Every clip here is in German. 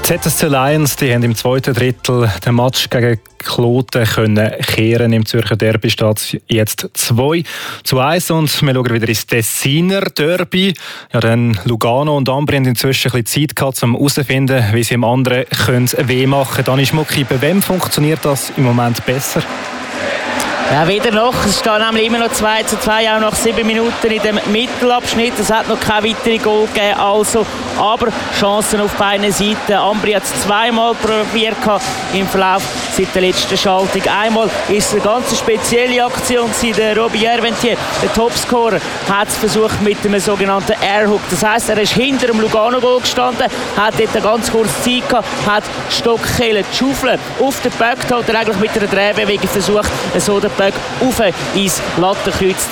ZSC Lions, die haben im zweiten Drittel den Match gegen Kloten können kehren. Im Zürcher Derby steht es jetzt 2-1 und wir schauen wieder ins Tessiner Derby. Ja, dann Lugano und Ambri haben inzwischen ein bisschen Zeit gehabt, um herauszufinden, wie sie dem anderen weh machen können. Dani Schmucki, bei wem funktioniert das im Moment besser? Ja, weder noch. Es steht nämlich immer noch 2-2, auch nach 7 Minuten in dem Mittelabschnitt. Es hat noch keine weiteren Goal gegeben. Also, aber Chancen auf beiden Seiten. Ambri hat es zweimal probiert im Verlauf seit der letzten Schaltung. Einmal ist es eine ganz spezielle Aktion gewesen. Der Robbie Jerventier, der Topscorer, hat es versucht mit einem sogenannten Airhook. Das heisst, er ist hinter dem Lugano-Goal gestanden, hat dort eine ganz kurze Zeit gehabt, hat Stockkehlen, die Schaufel auf den Böck geholt, er eigentlich mit einer Drehbewegung versucht, so den Böck auf ins Lattenkreuz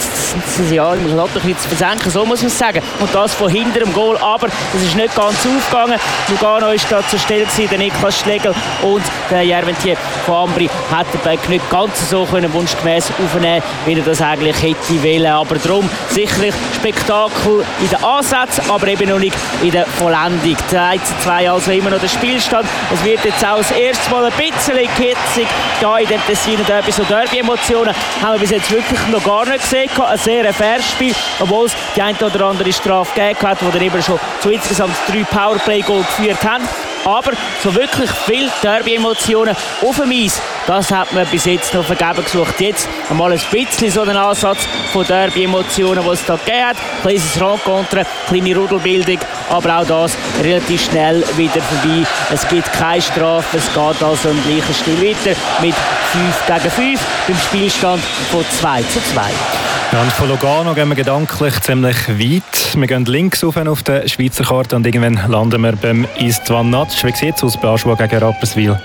zu versenken, so muss man sagen. Und das von hinter dem Goal, aber es ist nicht ganz aufgegangen. Lugano ist da zur Stelle gewesen, der Niklas Schlegel und der Jerventier von Ambri hat den Böck nicht ganz so wunschgemäß aufnehmen, wie er das eigentlich hätte wollen. Aber darum sicherlich Spektakel in den Ansätzen, aber eben noch nicht in der Vollendung. 3-2 also immer noch der Spielstand. Es wird jetzt auch das erste Mal ein bisschen hitzig da in dem Tessiner Derby. So Derby-Emotionen haben wir bis jetzt wirklich noch gar nicht gesehen. Ein sehr faires Spiel, obwohl es die eine oder andere Strafe gegeben hat, wo dann eben schon zu insgesamt 3 Powerplay-Goals geführt haben. Aber so wirklich viele Derby-Emotionen auf dem Eis, das hat man bis jetzt noch vergeben gesucht. Jetzt einmal ein bisschen so den Ansatz von Derby-Emotionen, die es da gegeben hat. Kleines Rencontre, kleine Rudelbildung, aber auch das relativ schnell wieder vorbei. Es gibt keine Strafe, es geht also im gleichen Stil weiter mit 5-5 beim Spielstand von 2-2. Ja, und von Lugano gehen wir gedanklich ziemlich weit. Wir gehen links auf der Schweizer Karte und irgendwann landen wir beim Istvan Natsch. Wie sieht es aus bei Aschua gegen Rapperswil?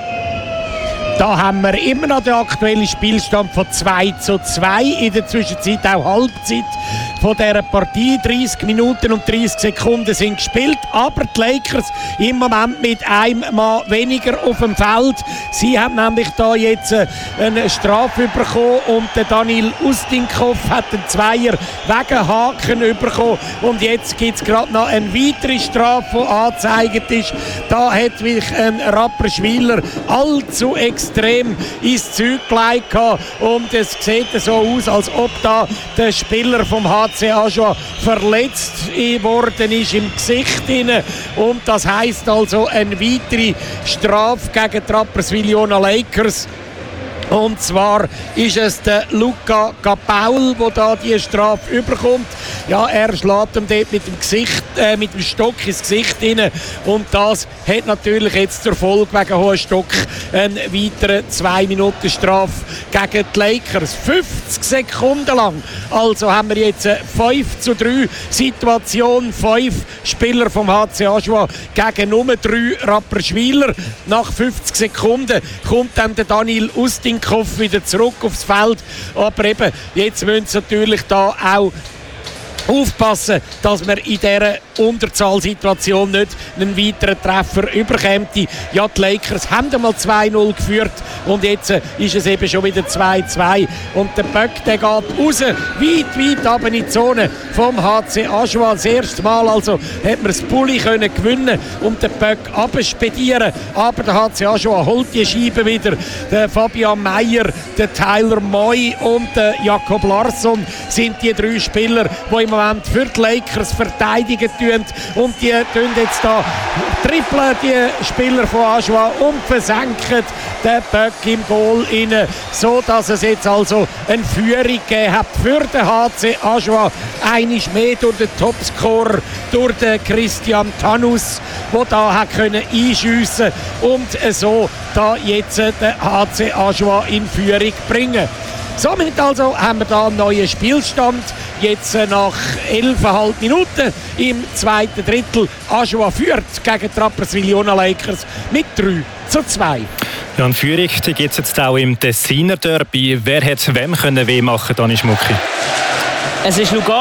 Da haben wir immer noch den aktuellen Spielstand von 2-2. In der Zwischenzeit auch Halbzeit von dieser Partie. 30 Minuten und 30 Sekunden sind gespielt. Aber die Lakers im Moment mit einem Mann weniger auf dem Feld. Sie haben nämlich da jetzt eine Strafe bekommen und der Daniil Ustinkov hat einen Zweier wegen Haken bekommen. Und jetzt gibt es gerade noch eine weitere Strafe, die angezeigt ist. Da hat mich ein Rapperswiler allzu extrem ins Zeug gelegt und es sieht so aus, als ob da der Spieler vom HC Aschua verletzt worden ist im Gesicht und das heisst also eine weitere Strafe gegen die Rapperswil-Jona Lakers. Und zwar ist es der Luca Capaul, der da die Strafe überkommt. Ja, er schlägt ihm dort mit dem Stock ins Gesicht rein. Und das hat natürlich jetzt zur Folge wegen hohen Stock eine weitere 2 Minuten Strafe gegen die Lakers. 50 Sekunden lang. Also haben wir jetzt eine 5-3 Situation. 5 Spieler vom HC Aschua gegen nur 3 Rapperswiler. Nach 50 Sekunden kommt dann der Daniil Ustinkov wieder zurück aufs Feld. Aber eben, jetzt müssen sie natürlich da auch aufpassen, dass man in dieser Unterzahlsituation nicht einen weiteren Treffer überkommt. Ja, die Lakers haben einmal 2-0 geführt und jetzt ist es eben schon wieder 2-2 und der Böck, der geht raus, weit ab in die Zone vom HC Aschua. Das erste Mal also hat man das Pulli können gewinnen und den Böck abspedieren, aber der HC Aschua holt die Scheibe wieder. Der Fabian Meyer, der Tyler Moy und der Jakob Larsson sind die 3 Spieler, die im Moment für die Lakers verteidigen tun. Und die tun jetzt da trippeln die Spieler von Aschua und versenken den Böck im Goal rein, so dass es jetzt also eine Führung gegeben hat für den HC Aschua. Einiges mehr durch den Topscorer, durch den Christian Tannus, der da hat können einschiessen und so da jetzt den HC Aschua in Führung bringen. Somit also haben wir da einen neuen Spielstand. Jetzt nach 11,5 Minuten im zweiten Drittel. Aschua führt gegen die Rapperswil-Jona Lakers mit 3-2. Ja, eine Führung gibt es jetzt auch im Tessiner Derby. Wer hat wem können weh machen, Dani Schmucki? Es ist Lugano,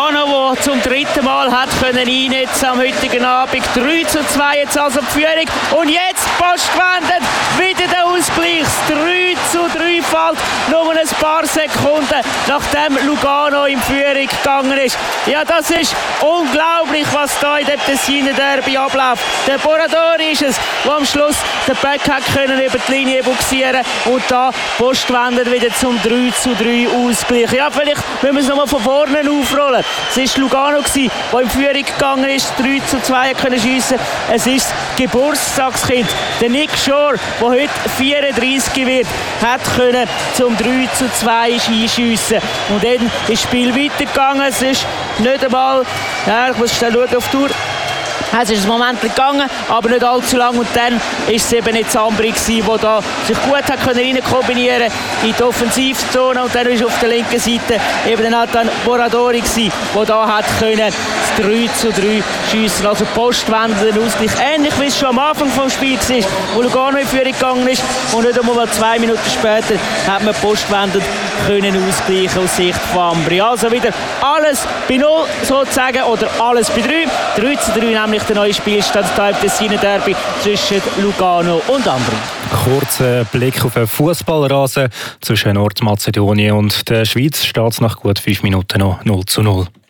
wo zum dritten Mal hat können einnetzen am heutigen Abend. 3:2 jetzt also die Führung. Und jetzt postgewendet wieder der Ausgleich. 3:3 fällt nur ein paar Sekunden, nachdem Lugano in Führung gegangen ist. Ja, das ist unglaublich, was da in dem Tessiner Derby abläuft. Der Boradori ist es, der am Schluss den Böck hat können über die Linie buxieren und da postgewendet wieder zum 3:3 Ausgleich. Ja, vielleicht müssen wir es nochmal von vorne aufrollen. Es war Lugano, der in Führung gegangen ist, 3:2 können schiessen. Es ist das Geburtstagskind, der Nick Shore, der heute 34 wird, hat können zum 3:2 schiessen. Und dann ist das Spiel weitergegangen. Es ist nicht einmal, ja, ich muss schnell schauen auf die Uhr. Es ist ein Moment gegangen, aber nicht allzu lang. Und dann war es eben nicht Ambri, der da sich gut hat können kombinieren in die Offensivzone. Und dann ist auf der linken Seite eben dann Boradori, der da hat können das 3:3 schiessen. Also postwendenden Ausgleich. Ähnlich wie es schon am Anfang des Spiels war, wo Lugano in Führung gegangen ist. Und nicht einmal 2 Minuten später hat man postwendend können ausgleichen aus Sicht von Ambri. Also wieder alles bei 0 sozusagen oder alles bei 3. 3:3 nämlich der neue Spielstand hier im Tessiner Derby zwischen Lugano und Ambri. Kurzer Blick auf den Fußballrasen zwischen Nordmazedonien und der Schweiz steht es nach gut 5 Minuten noch 0:0.